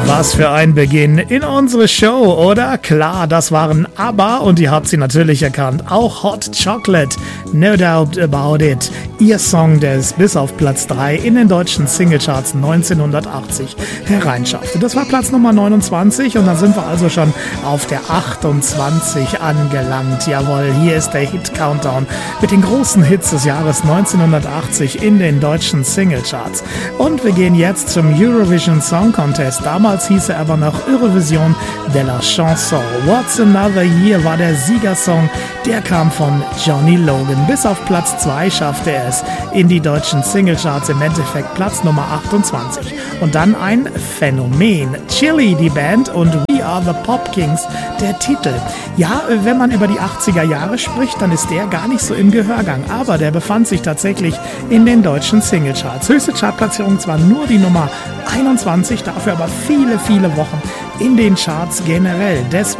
Was für ein Beginn in unsere Show, oder? Klar, das waren ABBA und ihr habt sie natürlich erkannt. Auch Hot Chocolate, No Doubt About It. Ihr Song, der es bis auf Platz 3 in den deutschen Singlecharts 1980 hereinschaffte. Das war Platz Nummer 29 und dann sind wir also schon auf der 28 angelangt. Jawohl, hier ist der Hit-Countdown mit den großen Hits des Jahres 1980 in den deutschen Singlecharts. Und wir gehen jetzt zum Eurovision Song Contest. Damals hieß er aber noch Eurovision de la Chanson. What's Another Year war der Siegersong. Der kam von Johnny Logan. Bis auf Platz 2 schaffte er es in die deutschen Singlecharts. Im Endeffekt Platz Nummer 28. Und dann ein Phänomen. Chili, die Band, und We Are the Pop Kings, der Titel. Ja, wenn man über die 80er Jahre spricht, dann ist der gar nicht so im Gehörgang. Aber der befand sich tatsächlich in den deutschen Singlecharts. Höchste Chartplatzierung zwar nur die Nummer 21, dafür aber viele, viele Wochen in den Charts generell. Deswegen